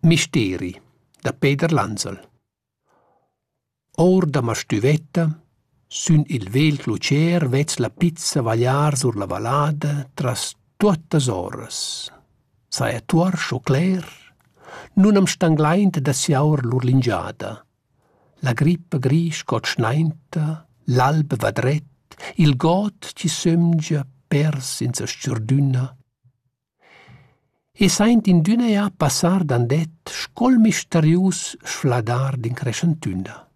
Misteri da Peter Lanzel. Or da ma stüvetta, sün il vel clucer vez la pizza vagliar sur la valada tras tuottas oras. Saja tuorsch o cler, nun am stangleint da siaur l'urlingiada. La grippa grisch got schnainta, l'alb va dret, il got ci sömgia pers in sa stürdüna. E saint in düna ja passar dandet scol misterius sfladar din crescentüna.